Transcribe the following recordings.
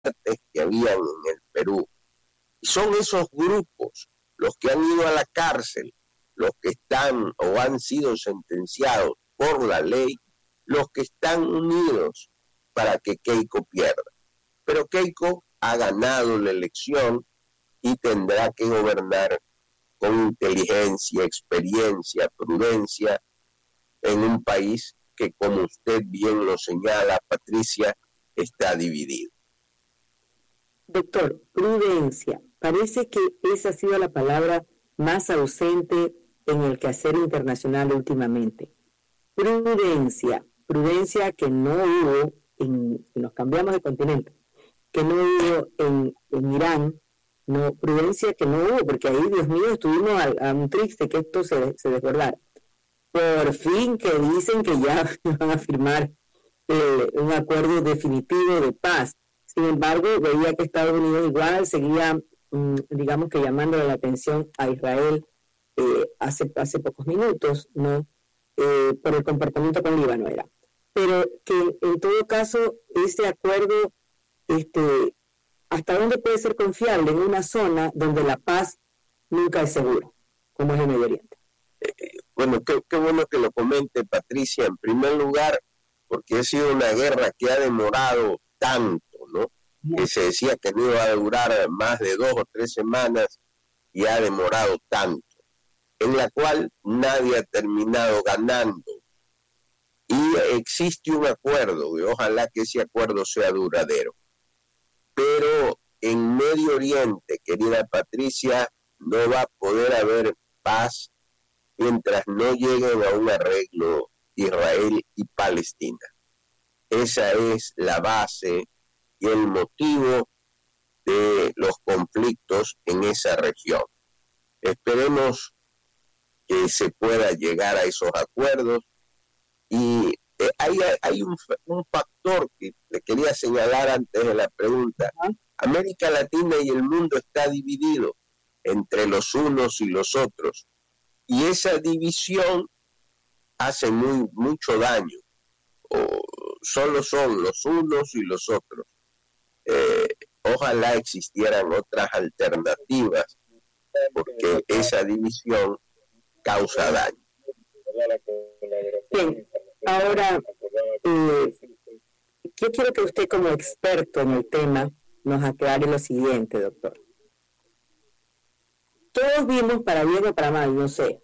que habían en el Perú. Y son esos grupos los que han ido a la cárcel, los que están o han sido sentenciados por la ley, los que están unidos para que Keiko pierda. Pero Keiko ha ganado la elección y tendrá que gobernar con inteligencia, experiencia, prudencia, en un país que, como usted bien lo señala, Patricia, está dividido. Doctor, prudencia. Parece que esa ha sido la palabra más ausente en el quehacer internacional últimamente. Prudencia que no hubo, nos cambiamos de continente, que no hubo en Irán, no, prudencia que no hubo, porque ahí, Dios mío, estuvimos a un triste que esto se desbordara. Por fin que dicen que ya van a firmar un acuerdo definitivo de paz. Sin embargo, veía que Estados Unidos igual seguía, digamos que llamándole la atención a Israel hace pocos minutos, ¿no? Por el comportamiento con Líbano era. Pero que en todo caso, este acuerdo, ¿hasta dónde puede ser confiable en una zona donde la paz nunca es segura, como es el Medio Oriente? Bueno, qué bueno que lo comente, Patricia. En primer lugar, porque ha sido una guerra que ha demorado tanto, ¿no? Que se decía que no iba a durar más de 2 o 3 semanas y ha demorado tanto, en la cual nadie ha terminado ganando. Y existe un acuerdo, y ojalá que ese acuerdo sea duradero. Pero en Medio Oriente, querida Patricia, no va a poder haber paz mientras no lleguen a un arreglo Israel y Palestina. Esa es la base y el motivo de los conflictos en esa región. Esperemos que se pueda llegar a esos acuerdos. Y hay un factor que le quería señalar antes de la pregunta. América Latina y el mundo está dividido entre los unos y los otros. Y esa división hace mucho daño. Solo son los unos y los otros. Ojalá existieran otras alternativas, porque esa división causa daño. Bien, ahora yo quiero que usted, como experto en el tema, nos aclare lo siguiente, doctor. Todos vimos, para bien o para mal, no sé,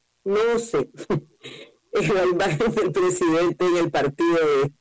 la imagen del presidente en el partido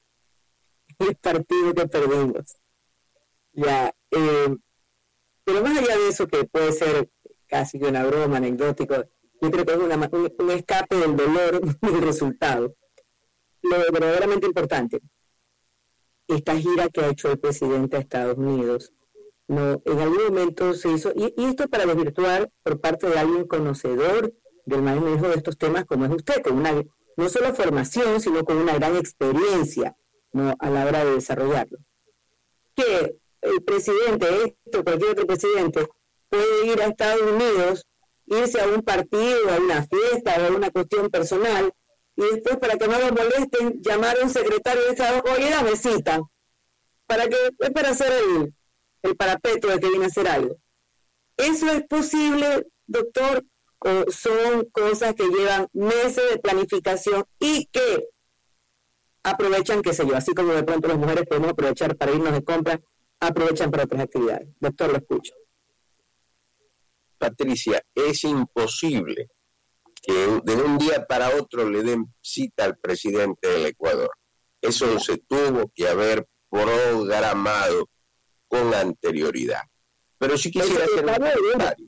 que perdimos. Ya, pero más allá de eso, que puede ser casi que una broma, anecdótico, yo creo que es un escape del dolor del resultado. Lo verdaderamente importante, esta gira que ha hecho el presidente a Estados Unidos, no, en algún momento se hizo, y esto para desvirtuar por parte de alguien conocedor del manejo de estos temas como es usted, con una no solo formación, sino con una gran experiencia, ¿no?, a la hora de desarrollarlo. Que el presidente, cualquier otro presidente, puede ir a Estados Unidos, irse a un partido, a una fiesta, o a una cuestión personal, y después, para que no lo molesten, llamar a un secretario de Estado, oye, dame cita, es para hacer el parapeto de que viene a hacer algo. ¿Eso es posible, doctor? ¿O son cosas que llevan meses de planificación y que aprovechan, qué sé yo, así como de pronto las mujeres podemos aprovechar para irnos de compra, aprovechan para otras actividades? Doctor, lo escucho. Patricia, es imposible que de un día para otro le den cita al presidente del Ecuador. Eso se tuvo que haber programado con anterioridad. Pero si quisiera hacer un comentario.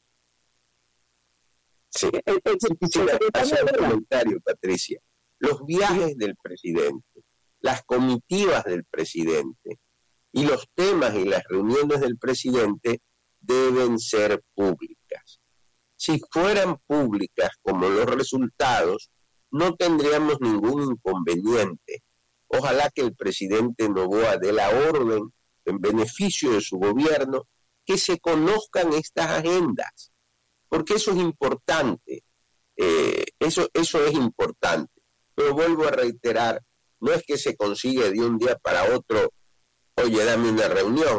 Sí, quisiera hacer un comentario, Patricia. Los viajes del presidente, las comitivas del presidente y los temas y las reuniones del presidente deben ser públicas. Si fueran públicas como los resultados, no tendríamos ningún inconveniente. Ojalá que el presidente Noboa dé la orden en beneficio de su gobierno que se conozcan estas agendas, porque eso es importante. Eso es importante. Pero vuelvo a reiterar, no es que se consigue de un día para otro oye, dame una reunión.